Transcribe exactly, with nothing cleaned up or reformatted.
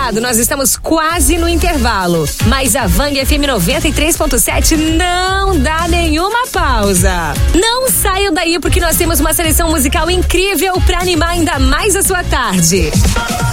ligado, nós estamos quase no intervalo, mas a Vang F M noventa e três ponto sete não dá nenhuma pausa. Não saiam daí porque nós temos uma seleção musical incrível pra animar ainda mais a sua tarde.